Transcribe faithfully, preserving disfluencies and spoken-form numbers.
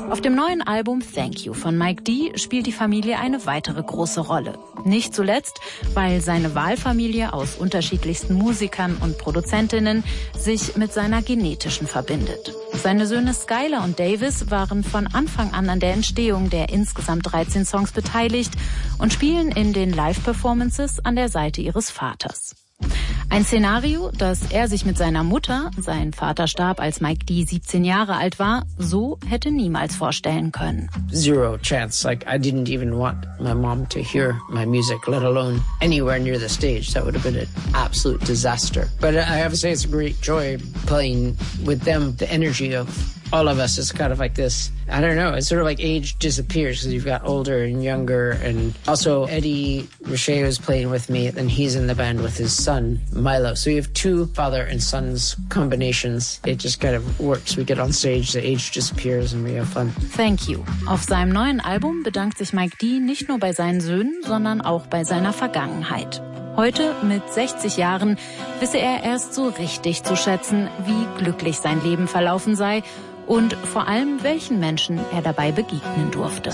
Auf dem neuen Album Thank You von Mike D spielt die Familie eine weitere große Rolle. Nicht zuletzt, weil seine Wahlfamilie aus unterschiedlichsten Musikern und Produzentinnen sich mit seiner genetischen verbindet. Seine Söhne Skylar und Davis waren von Anfang an an der Entstehung der insgesamt dreizehn Songs beteiligt und spielen in den Live-Performances an der Seite ihres Vaters. Ein Szenario, das er sich mit seiner Mutter, sein Vater starb, als Mike D siebzehn Jahre alt war, so hätte niemals vorstellen können. Zero chance. Like, I didn't even want my mom to hear my music, let alone anywhere near the stage. That would have been an absolute disaster. But I have to say it's a great joy playing with them. The energy of all of us is kind of like this. I don't know. It's sort of like age disappears because you've got older and younger. And also Eddie Richer was playing with me, and he's in the band with his son, Milo. So you have two father and sons combinations. It just kind of works. We get on stage, the age disappears and we have fun. Thank You. Auf seinem neuen Album bedankt sich Mike D nicht nur bei seinen Söhnen, sondern auch bei seiner Vergangenheit. Heute, mit sechzig Jahren, wisse er erst so richtig zu schätzen, wie glücklich sein Leben verlaufen sei und vor allem, welchen Menschen er dabei begegnen durfte.